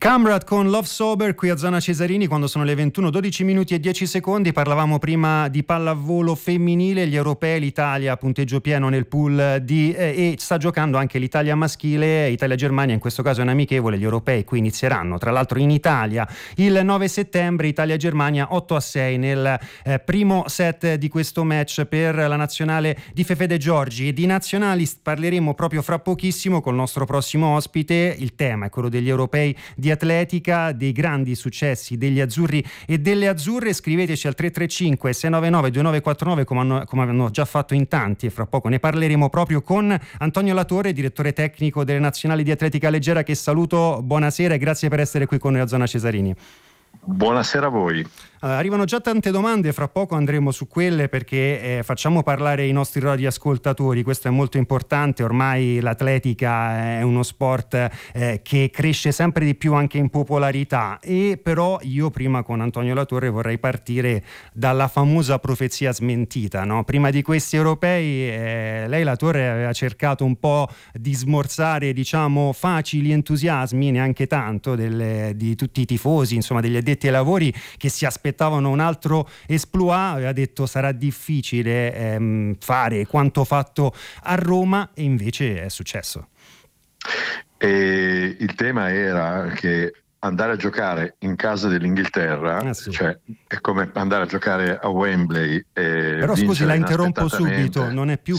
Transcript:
Camrat con Love Sober qui a Zona Cesarini quando sono le 21:12 minuti e 10 secondi. Parlavamo prima di pallavolo femminile, gli europei, l'Italia a punteggio pieno nel pool D e sta giocando anche l'Italia maschile, Italia-Germania, in questo caso è un amichevole, gli europei qui inizieranno tra l'altro in Italia il 9 settembre, Italia-Germania 8-6 nel primo set di questo match per la nazionale di Fefe De Giorgi. Di nazionali parleremo proprio fra pochissimo col nostro prossimo ospite, il tema è quello degli europei di atletica, dei grandi successi degli azzurri e delle azzurre. Scriveteci al 335 699 2949 come hanno già fatto in tanti e fra poco ne parleremo proprio con Antonio Latorre, direttore tecnico delle nazionali di atletica leggera, che saluto. Buonasera e grazie per essere qui con noi a Zona Cesarini. Buonasera a voi. Arrivano già tante domande, fra poco andremo su quelle perché facciamo parlare i nostri radioascoltatori, questo è molto importante. Ormai l'atletica è uno sport che cresce sempre di più anche in popolarità, e però io prima con Antonio Latorre vorrei partire dalla famosa profezia smentita, no? Prima di questi europei lei, Latorre, aveva cercato un po' di smorzare, diciamo, facili entusiasmi, neanche tanto, di tutti i tifosi, insomma degli addetti ai lavori che si aspettavano un altro exploit. Aveva detto sarà difficile fare quanto fatto a Roma, e invece è successo. E il tema era che andare a giocare in casa dell'Inghilterra, sì, cioè è come andare a giocare a Wembley. Però scusi, la interrompo subito, non è più